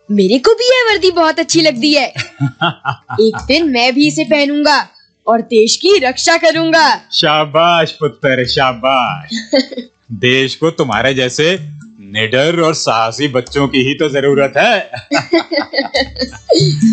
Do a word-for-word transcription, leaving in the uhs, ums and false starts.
मेरे को भी यह वर्दी बहुत अच्छी लगती है। एक दिन मैं भी इसे पहनूंगा और देश की रक्षा करूंगा। शाबाश पुत्र, शाबाश। देश को तुम्हारे जैसे निडर और साहसी बच्चों की ही तो जरूरत है।